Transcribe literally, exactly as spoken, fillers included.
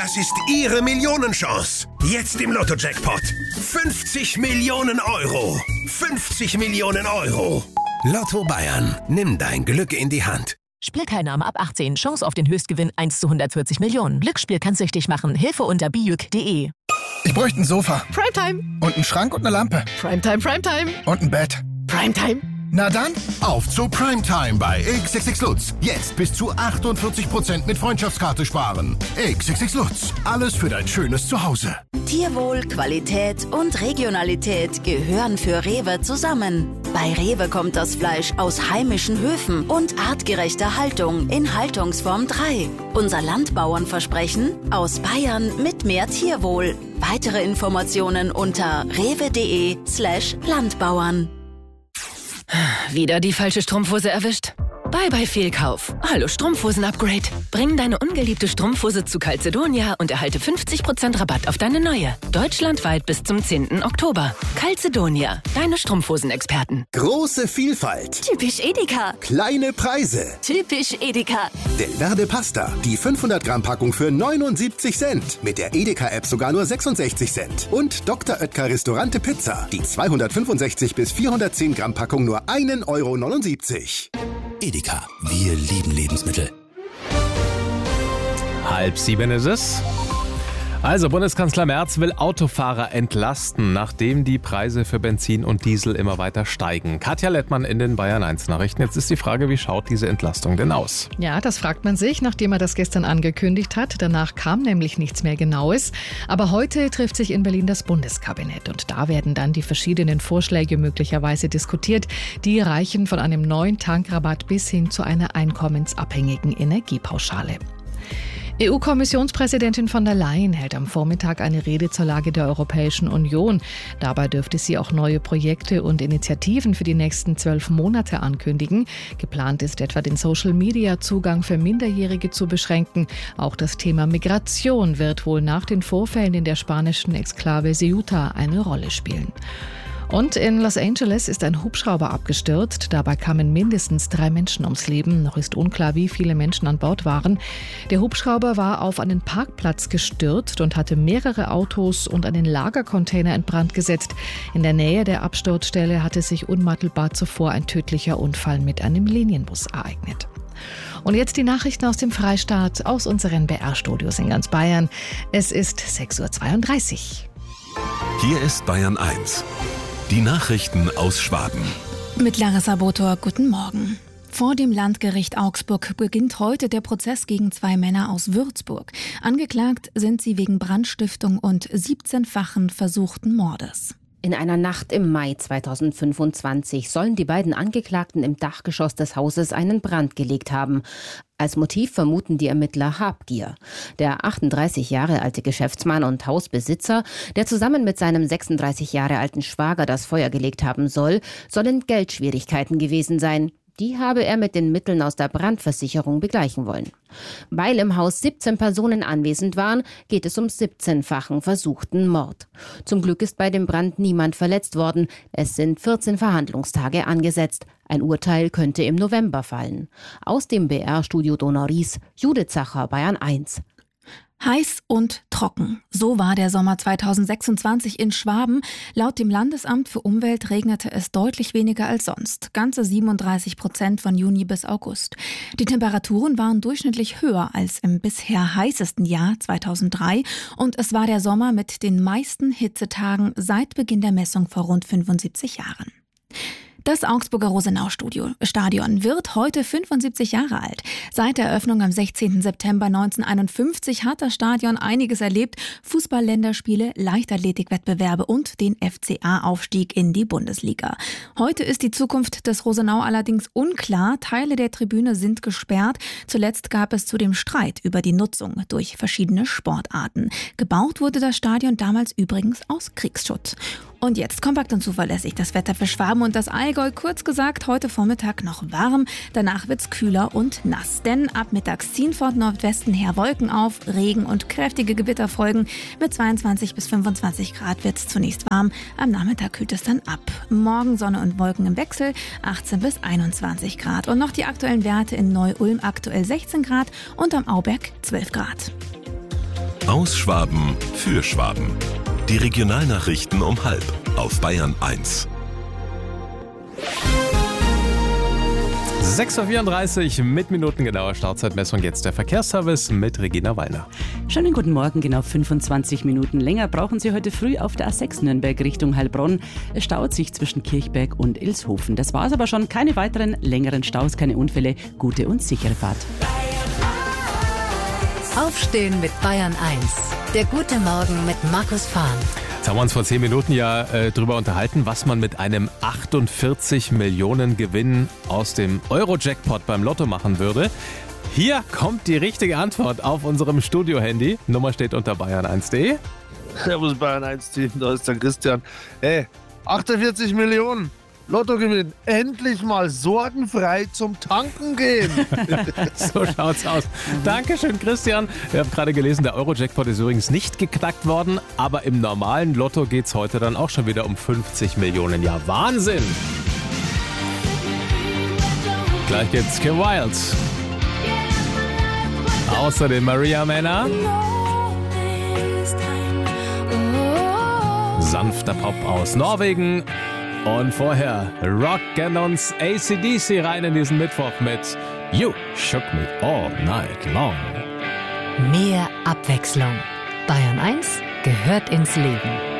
Das ist Ihre Millionenchance. Jetzt im Lotto-Jackpot. fünfzig Millionen Euro. fünfzig Millionen Euro. Lotto Bayern. Nimm dein Glück in die Hand. Spielteilnahme ab achtzehn. Chance auf den Höchstgewinn eins zu hundertvierzig Millionen. Glücksspiel kann süchtig machen. Hilfe unter bijuk punkt de. Ich bräuchte ein Sofa. Primetime. Und einen Schrank und eine Lampe. Primetime, Primetime. Und ein Bett. Primetime. Na dann, auf zu Primetime bei X X X Lutz. Jetzt bis zu achtundvierzig Prozent mit Freundschaftskarte sparen. X X X Lutz. Alles für dein schönes Zuhause. Tierwohl, Qualität und Regionalität gehören für Rewe zusammen. Bei Rewe kommt das Fleisch aus heimischen Höfen und artgerechter Haltung in Haltungsform drei. Unser Landbauernversprechen: aus Bayern mit mehr Tierwohl. Weitere Informationen unter rewe.de slash Landbauern. Wieder die falsche Strumpfhose erwischt? Bye bye Fehlkauf. Hallo Strumpfhosen-Upgrade. Bring deine ungeliebte Strumpfhose zu Calzedonia und erhalte fünfzig Prozent Rabatt auf deine neue. Deutschlandweit bis zum zehnten Oktober. Calzedonia, deine Strumpfhosen-Experten. Große Vielfalt. Typisch Edeka. Kleine Preise. Typisch Edeka. Del Verde Pasta. Die fünfhundert Gramm Packung für neunundsiebzig Cent. Mit der Edeka-App sogar nur sechsundsechzig Cent. Und Doktor Oetker Restaurante Pizza. Die zweihundertfünfundsechzig bis vierhundertzehn Gramm Packung nur einen Euro neunundsiebzig. Edeka, wir lieben Lebensmittel. Halb sieben ist es. Also, Bundeskanzler Merz will Autofahrer entlasten, nachdem die Preise für Benzin und Diesel immer weiter steigen. Katja Lettmann in den Bayern eins Nachrichten. Jetzt ist die Frage, wie schaut diese Entlastung denn aus? Ja, das fragt man sich, nachdem er das gestern angekündigt hat. Danach kam nämlich nichts mehr Genaues. Aber heute trifft sich in Berlin das Bundeskabinett. Und da werden dann die verschiedenen Vorschläge möglicherweise diskutiert. Die reichen von einem neuen Tankrabatt bis hin zu einer einkommensabhängigen Energiepauschale. E U-Kommissionspräsidentin von der Leyen hält am Vormittag eine Rede zur Lage der Europäischen Union. Dabei dürfte sie auch neue Projekte und Initiativen für die nächsten zwölf Monate ankündigen. Geplant ist etwa, den Social-Media-Zugang für Minderjährige zu beschränken. Auch das Thema Migration wird wohl nach den Vorfällen in der spanischen Exklave Ceuta eine Rolle spielen. Und in Los Angeles ist ein Hubschrauber abgestürzt. Dabei kamen mindestens drei Menschen ums Leben. Noch ist unklar, wie viele Menschen an Bord waren. Der Hubschrauber war auf einen Parkplatz gestürzt und hatte mehrere Autos und einen Lagercontainer in Brand gesetzt. In der Nähe der Absturzstelle hatte sich unmittelbar zuvor ein tödlicher Unfall mit einem Linienbus ereignet. Und jetzt die Nachrichten aus dem Freistaat, aus unseren B R-Studios in ganz Bayern. Es ist sechs Uhr zweiunddreißig. Hier ist Bayern eins. Die Nachrichten aus Schwaben. Mit Larissa Botor, guten Morgen. Vor dem Landgericht Augsburg beginnt heute der Prozess gegen zwei Männer aus Würzburg. Angeklagt sind sie wegen Brandstiftung und siebzehnfachen versuchten Mordes. In einer Nacht im Mai zweitausendfünfundzwanzig sollen die beiden Angeklagten im Dachgeschoss des Hauses einen Brand gelegt haben. Als Motiv vermuten die Ermittler Habgier. Der achtunddreißig Jahre alte Geschäftsmann und Hausbesitzer, der zusammen mit seinem sechsunddreißig Jahre alten Schwager das Feuer gelegt haben soll, sollen Geldschwierigkeiten gewesen sein. Die habe er mit den Mitteln aus der Brandversicherung begleichen wollen. Weil im Haus siebzehn Personen anwesend waren, geht es um siebzehnfachen versuchten Mord. Zum Glück ist bei dem Brand niemand verletzt worden. Es sind vierzehn Verhandlungstage angesetzt. Ein Urteil könnte im November fallen. Aus dem B R-Studio Donau-Ries, Judith Zacher, Bayern eins. Heiß und trocken. So war der Sommer zweitausendsechsundzwanzig in Schwaben. Laut dem Landesamt für Umwelt regnete es deutlich weniger als sonst. Ganze siebenunddreißig Prozent von Juni bis August. Die Temperaturen waren durchschnittlich höher als im bisher heißesten Jahr zweitausenddrei. Und es war der Sommer mit den meisten Hitzetagen seit Beginn der Messung vor rund fünfundsiebzig Jahren. Das Augsburger Rosenau-Stadion wird heute fünfundsiebzig Jahre alt. Seit der Eröffnung am sechzehnten September neunzehnhunderteinundfünfzig hat das Stadion einiges erlebt. Fußball-Länderspiele, Leichtathletikwettbewerbe und den F C A-Aufstieg in die Bundesliga. Heute ist die Zukunft des Rosenau allerdings unklar. Teile der Tribüne sind gesperrt. Zuletzt gab es zudem Streit über die Nutzung durch verschiedene Sportarten. Gebaut wurde das Stadion damals übrigens aus Kriegsschutz. Und jetzt kompakt und zuverlässig das Wetter für Schwaben und das Allgäu. Kurz gesagt, heute Vormittag noch warm, danach wird's kühler und nass. Denn ab mittags ziehen von Nordwesten her Wolken auf, Regen und kräftige Gewitter folgen. Mit zweiundzwanzig bis fünfundzwanzig Grad wird's zunächst warm, am Nachmittag kühlt es dann ab. Morgen Sonne und Wolken im Wechsel, achtzehn bis einundzwanzig Grad. Und noch die aktuellen Werte in Neu-Ulm, aktuell sechzehn Grad und am Auberg zwölf Grad. Aus Schwaben für Schwaben. Die Regionalnachrichten um halb auf Bayern eins. sechs Uhr vierunddreißig mit minutengenauer Startzeitmessung. Jetzt der Verkehrsservice mit Regina Wallner. Schönen guten Morgen, genau fünfundzwanzig Minuten länger brauchen Sie heute früh auf der A sechs Nürnberg Richtung Heilbronn. Es staut sich zwischen Kirchberg und Ilshofen. Das war's aber schon. Keine weiteren längeren Staus, keine Unfälle. Gute und sichere Fahrt. Aufstehen mit Bayern eins. Der gute Morgen mit Markus Fahn. Jetzt haben wir uns vor zehn Minuten ja äh, drüber unterhalten, was man mit einem achtundvierzig Millionen Gewinn aus dem Euro-Jackpot beim Lotto machen würde. Hier kommt die richtige Antwort auf unserem Studio-Handy. Nummer steht unter bayern eins punkt de. Servus Bayern eins Team, da ist der Christian. Hey, achtundvierzig Millionen. Lottogewinn. Endlich mal sorgenfrei zum Tanken gehen. So schaut's aus. Dankeschön, Christian. Wir haben gerade gelesen, der Euro-Jackpot ist übrigens nicht geknackt worden, aber im normalen Lotto geht's heute dann auch schon wieder um fünfzig Millionen. Ja, Wahnsinn! Gleich geht's Kim Wilde. Außerdem Maria Männer. Sanfter Pop aus Norwegen. Und vorher rocken uns A C D C rein in diesen Mittwoch mit You Shook Me All Night Long. Mehr Abwechslung. Bayern eins gehört ins Leben.